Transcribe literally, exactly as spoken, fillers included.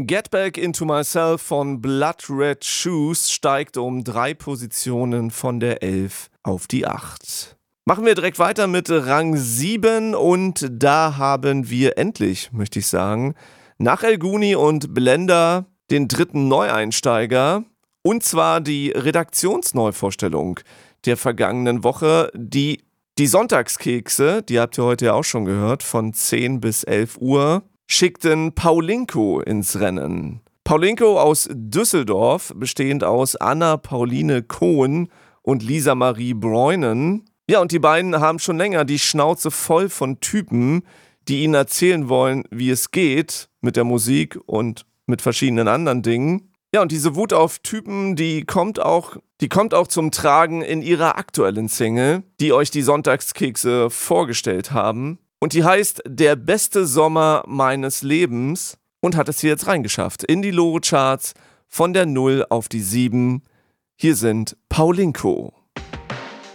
Get Back Into Myself von Blood Red Shoes steigt um drei Positionen von der elf auf die acht. Machen wir direkt weiter mit Rang sieben und da haben wir endlich, möchte ich sagen, nach El Guni und Blender den dritten Neueinsteiger und zwar die Redaktionsneuvorstellung der vergangenen Woche, die Die Sonntagskekse, die habt ihr heute ja auch schon gehört, von zehn bis elf Uhr, schickten Paulinko ins Rennen. Paulinko aus Düsseldorf, bestehend aus Anna-Pauline Kohn und Lisa-Marie Breunen. Ja, und die beiden haben schon länger die Schnauze voll von Typen, die ihnen erzählen wollen, wie es geht mit der Musik und mit verschiedenen anderen Dingen. Ja, und diese Wut auf Typen, die kommt auch, die kommt auch zum Tragen in ihrer aktuellen Single, die euch die Sonntagskekse vorgestellt haben. Und die heißt Der beste Sommer meines Lebens und hat es hier jetzt reingeschafft in die Lore-Charts von der null auf die sieben. Hier sind Paulinko.